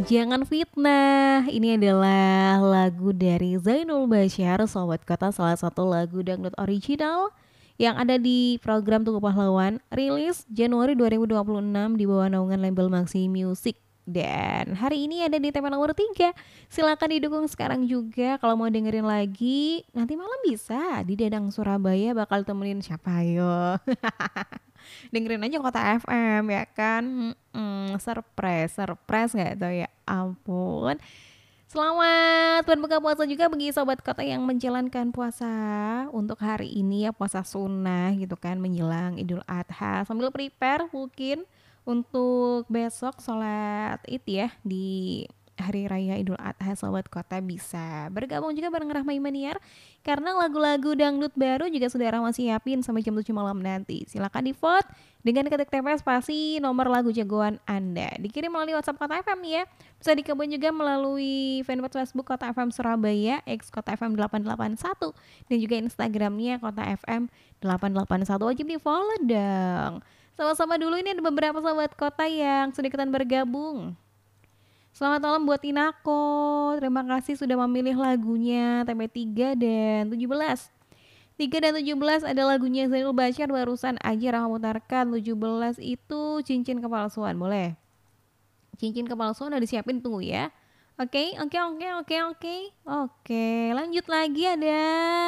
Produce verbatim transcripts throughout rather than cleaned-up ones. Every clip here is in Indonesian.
Jangan Fitnah. Ini adalah lagu dari Zainul Bashar, Sobat Kota, salah satu lagu dangdut original yang ada di program Tugu Pahlawan, rilis Januari dua ribu dua puluh enam di bawah naungan label Maxi Music. Dan hari ini ada di T V nomor tiga. Silakan didukung sekarang juga. Kalau mau dengerin lagi, nanti malam bisa di Dadang Surabaya bakal temenin siapa ayo. Dengerin aja Kota F M ya kan. Mm-mm, surprise, surprise nggak tuh ya ampun. Selamat berbuka puasa juga bagi sobat kota yang menjalankan puasa untuk hari ini ya, puasa sunnah gitu kan menjelang Idul Adha, sambil prepare mungkin untuk besok sholat id ya di hari raya Idul Adha. Sobat kota bisa bergabung juga bareng Rahma Imaniar karena lagu-lagu dangdut baru juga sudah Rahma siapin sampai jam tujuh malam nanti. Silakan di vote dengan ketik T P spasi nomor lagu jagoan Anda. Dikirim melalui WhatsApp Kota F M ya. Bisa dikabung juga melalui fanpage Facebook Kota F M Surabaya, X Kota F M delapan delapan satu, dan juga Instagramnya Kota F M delapan delapan satu. Wajib di follow dong. Sama-sama dulu, ini ada beberapa sobat kota yang sudah ikutan bergabung. Selamat malam buat Inako. Terima kasih sudah memilih lagunya T P tiga dan tujuh belas. tiga dan tujuh belas ada lagunya Zainul Bashar, barusan aja Rahma putarkan. Tujuh belas itu Cincin Kepalsuan, boleh. Cincin Kepalsuan udah disiapin, tunggu ya. Oke, oke, oke, oke, oke. Oke, lanjut lagi ada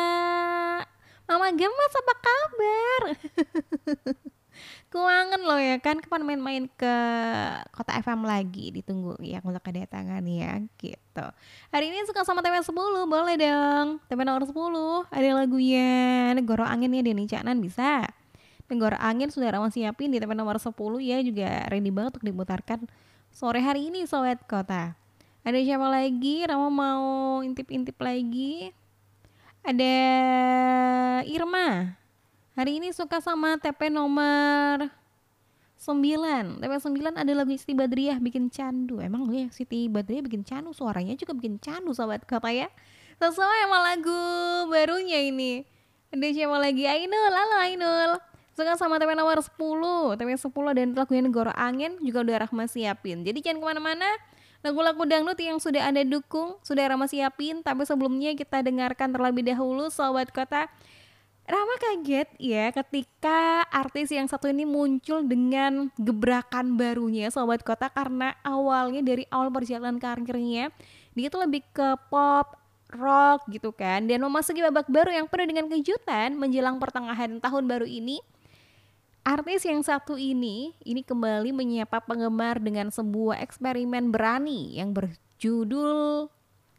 Mama Gemas, apa kabar? Keuangan loh ya kan, kapan main-main ke Kota F M lagi, ditunggu ya untuk kedatangan ya gitu. Hari ini suka sama T V sepuluh, boleh dong. T V nomor sepuluh ada lagunya Negoro Angin ya, Denny Caknan bisa. Negoro Angin sudah Rama siapin di T V nomor sepuluh ya, juga ready banget untuk diputarkan sore hari ini sobat kota. Ada siapa lagi? Rama mau intip-intip lagi. Ada Irma. Hari ini suka sama T P nomor sembilan. T P sembilan ada lagu Siti Badriah, Bikin Candu. Emang ya Siti Badriah bikin candu, suaranya juga bikin candu sobat kota ya. Sesuai sama lagu barunya ini. Ada siapa lagi? Ainul, halo Ainul. Suka sama T P nomor sepuluh. T P sepuluh dan lagunya Negoro Angin juga udah Rahma siapin. Jadi jangan kemana-mana. Lagu-lagu dangdut yang sudah Anda dukung sudah Rahma siapin. Tapi sebelumnya kita dengarkan terlebih dahulu sobat kota. Rahma kaget ya ketika artis yang satu ini muncul dengan gebrakan barunya sobat kota, karena awalnya dari awal perjalanan karirnya dia itu lebih ke pop, rock gitu kan, dan memasuki babak baru yang penuh dengan kejutan menjelang pertengahan tahun baru ini. Artis yang satu ini ini kembali menyapa penggemar dengan sebuah eksperimen berani yang berjudul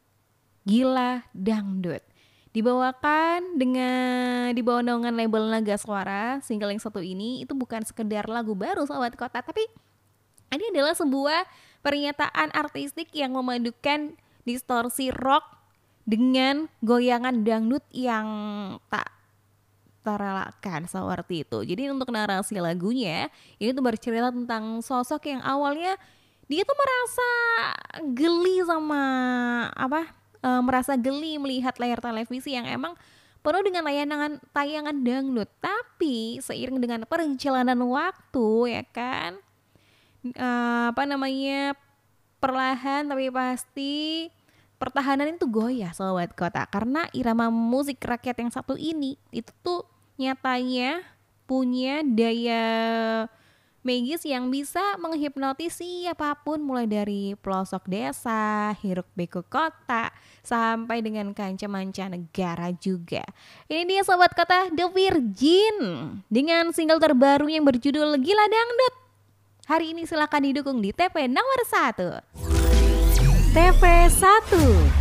Gila Dangdut. Dibawakan dengan dibawa naungan label Naga Suara. Single yang satu ini itu bukan sekedar lagu baru sobat kota, tapi ini adalah sebuah pernyataan artistik yang memadukan distorsi rock dengan goyangan dangdut yang tak terelakkan seperti itu. Jadi untuk narasi lagunya ini tuh bercerita tentang sosok yang awalnya dia tuh merasa geli sama apa? E, merasa geli melihat layar televisi yang emang penuh dengan tayangan tayangan dangdut, tapi seiring dengan perjalanan waktu ya kan, e, apa namanya perlahan tapi pasti pertahanan itu goyah sobat kota, karena irama musik rakyat yang satu ini itu tuh nyatanya punya daya magis yang bisa menghipnotis siapapun, mulai dari pelosok desa, hiruk pikuk kota, sampai dengan kancah mancanegara juga. Ini dia sobat kota, The Virgin dengan single terbaru yang berjudul Gila Dangdut. Hari ini silakan didukung di T P nomor satu. T V satu.